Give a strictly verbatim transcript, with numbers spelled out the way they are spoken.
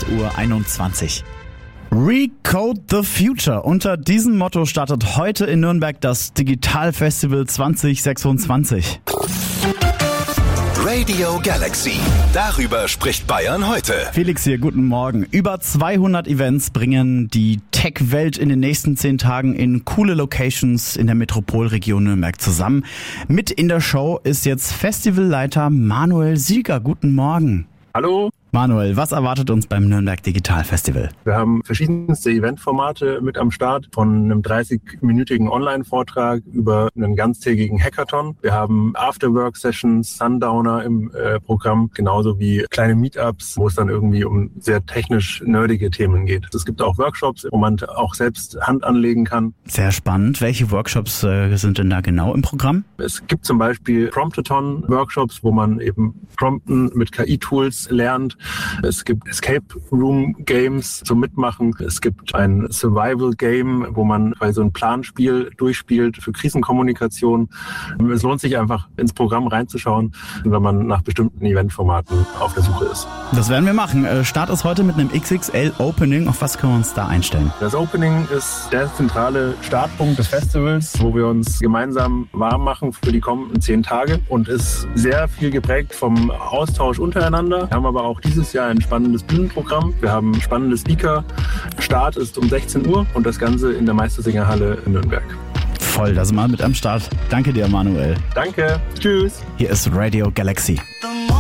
acht Uhr einundzwanzig. Recode the Future. Unter diesem Motto startet heute in Nürnberg das Digital Festival zwanzig sechsundzwanzig. Radio Galaxy. Darüber spricht Bayern heute. Felix hier, guten Morgen. Über zweihundert Events bringen die Tech-Welt in den nächsten zehn Tagen in coole Locations in der Metropolregion Nürnberg zusammen. Mit in der Show ist jetzt Festivalleiter Manuel Sieger. Guten Morgen. Hallo. Manuel, was erwartet uns beim Nürnberg Digital Festival? Wir haben verschiedenste Eventformate mit am Start, von einem dreißig-minütigen Online-Vortrag über einen ganztägigen Hackathon. Wir haben Afterwork-Sessions, Sundowner im äh, Programm, genauso wie kleine Meetups, wo es dann irgendwie um sehr technisch nerdige Themen geht. Es gibt auch Workshops, wo man auch selbst Hand anlegen kann. Sehr spannend. Welche Workshops äh, sind denn da genau im Programm? Es gibt zum Beispiel Promptathon-Workshops, wo man eben Prompten mit K I-Tools lernt. Es gibt Escape Room Games zum Mitmachen. Es gibt ein Survival Game, wo man bei so ein Planspiel durchspielt für Krisenkommunikation. Es lohnt sich einfach, ins Programm reinzuschauen, wenn man nach bestimmten Eventformaten auf der Suche ist. Das werden wir machen. Start ist heute mit einem X X L Opening. Auf was können wir uns da einstellen? Das Opening ist der zentrale Startpunkt des Festivals, wo wir uns gemeinsam warm machen für die kommenden zehn Tage und ist sehr viel geprägt vom Austausch untereinander. Wir haben aber auch dieses Jahr ein spannendes Bühnenprogramm. Wir haben spannende Speaker. Start ist um sechzehn Uhr und das Ganze in der Meistersingerhalle in Nürnberg. Voll, da sind wir mit am Start. Danke dir, Manuel. Danke. Tschüss. Hier ist Radio Galaxy.